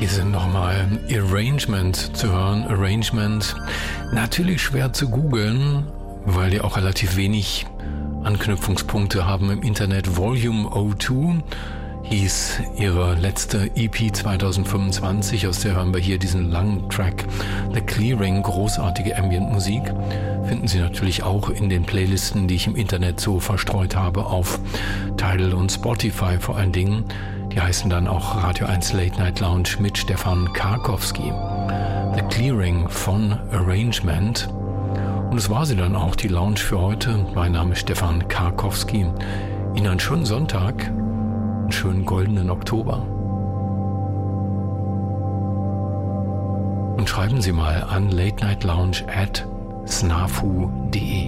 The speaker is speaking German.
Hier sind nochmal Arrangement zu hören. Arrangement, natürlich schwer zu googeln, weil die auch relativ wenig Anknüpfungspunkte haben im Internet. Volume 02 hieß ihre letzte EP 2025, aus der hören wir hier diesen langen Track The Clearing, großartige Ambient-Musik. Finden Sie natürlich auch in den Playlisten, die ich im Internet so verstreut habe, auf Tidal und Spotify vor allen Dingen. Die heißen dann auch Radio 1 Late Night Lounge mit Stefan Karkowski. The Clearing von Arrangement. Und das war sie dann auch, die Lounge für heute. Mein Name ist Stefan Karkowski. Ihnen einen schönen Sonntag, einen schönen goldenen Oktober. Und schreiben Sie mal an latenightlounge@snafu.de.